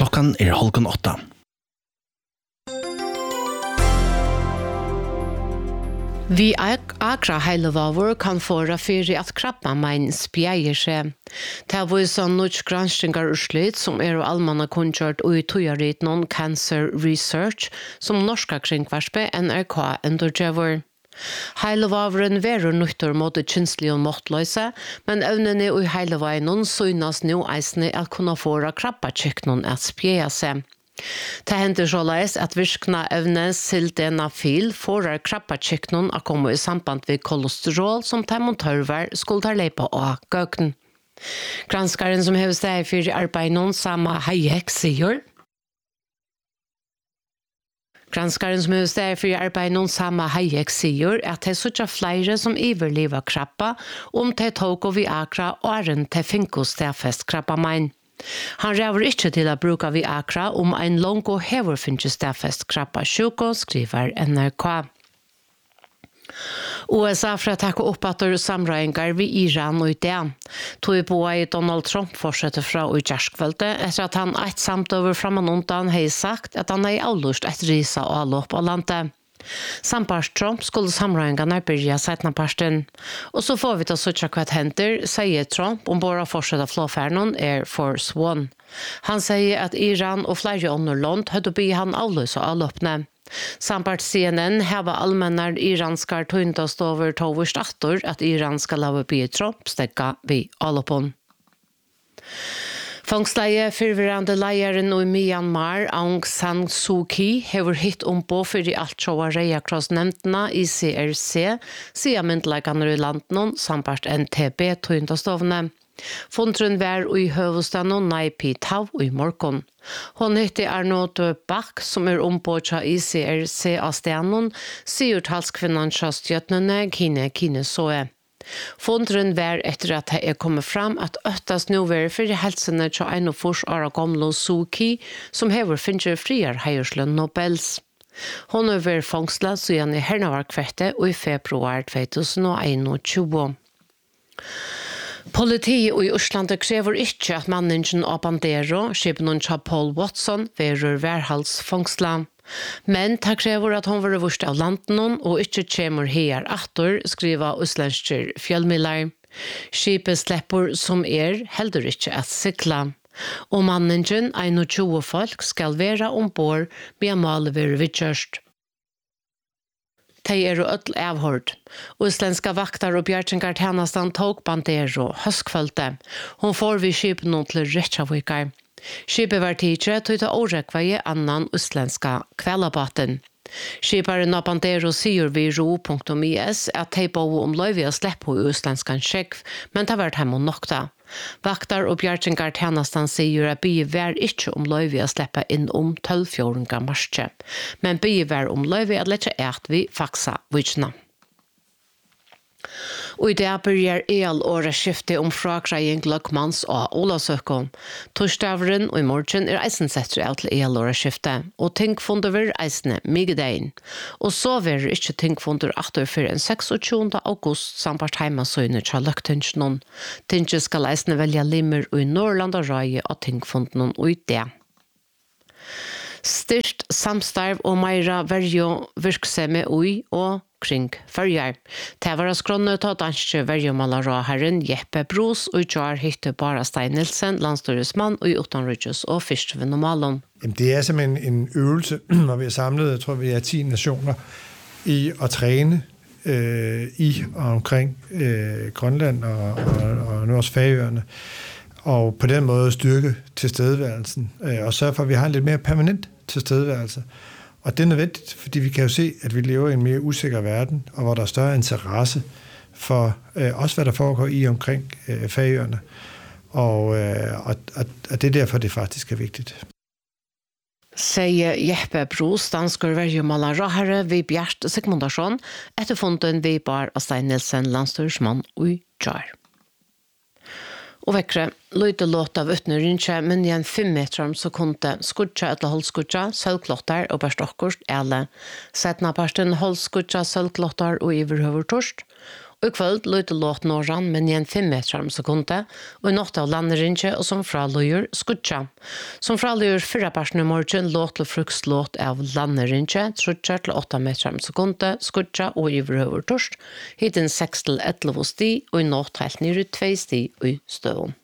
Klokkan 7:30. Vi akra heilevaver kan fåra fyrir at krabba mein spjeier seg. Det var sånn norsk granskingar urslit som allmanna kunnkjørt og i tojarit non Cancer Research som norska kringvarspe NRK endurgever. Heilevaveren verur nyttor mot kynslig og måttløse, men evnene i heilevainen synas nu eisne at kunna fåra krabba kjøknon at spjeia seg. Det hender såleis at virkna evne sildenafil forar krabbakjøknon å komme i samband ved kolesterol som termontørver skulle ta leipa av gøkken. Granskaren som hever steg for arbeidet Sama Hayek sier at det er sånn flere som iverliver krabba de tog og vi akra og æren til finkos stedfest krabba mein. Han ræver ikke til å bruke vi akra en lang og hever finnes stedfest krabba sjuko, skriver NRK. USA for å takke opp at samrøyngar ved Iran og i det. Tog på i Donald Trump fortsetter fra i kjærskveldet etter at han eit samt over framanundan har sagt at han avlust et risa og allop av landet. Sampast Trump skulle samrøyngarna byrja setnaparsten. Og så får vi ta søtja hva henter, sier Trump bara fortsatt flåfærnon Air Force One. Han sier at Iran og flere andre land hadde by han avløse avløpne. Sampart CNN heva allmennar iranskar tøyntast over tovurst attor at Iran skal lave by Trump stekka vi avløpon. Fångsleie fyrvirrande leieren i Myanmar, Aung San Suu Kyi, hever hitt på for i alt sjåa reiakrossnemndena ICRC, sier myndleikane i landen, samt NTB tøyndastovne. Fundren var i høvestaden Naypyi Taw i morgon. Hon hitte Arnaud Bach, som på tja ICRC av stenen, sier talskvinnan kjastgjøtnene Kine Soe. Fundren var etter at det kommet fram at øttast nå var for helsene til 41 år gamle Suu Kyi, som hever finner friar heierslønn Nobels. Hun har vært fangslet siden i Hernavarkvette og i februar 2021. Politiet i Østlandet krever ikke at manningen av Bandero, skipen til Paul Watson, verur værhalsfangslet. Men det krever at hun var vurst av landen og ikke kommer her atter, skriver uslensker fjellmillar. Skipet slipper som heldur ikke at sikla. Og manningen, 21 folk, skal være ombord med målet være vidtjørst. De ødel avhørt. Uslenska vaktar og bjertjengar tjenestan tog Bandero, høskfølte. Hun får vi skipet til Reykjavíkar. Skipet var tidligere til å årekveie annan uslenska kvellabaten. Skiparen av Bandero sier vi ro.is at de bo løyve å slippe i uslenskan skjekv, men det har vært hjemme nokta. Vaktar og bjertjengar tjenestan sier at bygge var ikke løyve å slippe inn 12-14 marsje, men bygge var løyve å lette vi faksa vitsna. Og i det byrjar året skifte frakrejing Løkmans og Olasøkko. Torsdaveren og i morgen eisensetter av til året skifte, og tingfunder vil eisene migdein. Og så vil ikke tingfunder atter for en 26. august samt heimasøyne til Løktingsnon. Tinget skal eisene velge limmer og i Norrland og Røye og tingfunden og i det. Styrt samstarv og meira verjo virksomhet ui og kring førjar. Det var skronne til danske verjomalaraheren Jeppe Bros og Jar hitte bara Stein Nielsen, landstyresmann og i utenriks og fyrstven og malum. Det simpelthen en øvelse, når vi samlet, jeg tror vi 10 nationer, i at træne i og omkring Grønland og nu også Færøerne, og på den måde styrke tilstedeværelsen, og sørge for, at vi har en lidt mere permanent tilstedeværelse. Og det er nødvendigt, fordi vi kan jo se, at vi lever i en mere usikker verden, og hvor der er større interesse for også, hvad der foregår i omkring Færøerne. Og det er derfor, det faktisk er vigtigt. Sier Jeppe Bros, dansker verjomalarahare ved Bjart Sigmundarsson, etterfunden ved bar av Stein Nielsen, landstyresmann og Jar. Og vekkere, løyde låt av utnørinnkje, men igjen 5 meter så kunne skudja eller holdskudja, sølvklottar og berstokkort, eller setnaparsten holdskudja, sølvklottar og iverhøvertorst, Og kvöld løyte låt norran, men igjen 5 meter om sekundet, og i natt av landerinje og som fra løyer skutja. Som fra løyer 4 personer i morgen, låt til frukslåt av landerinje, 3-8 meter om sekundet, skutja og iverhøver torst, hitten 6-11 sti, og i natt helt nere 2 sti i støvn.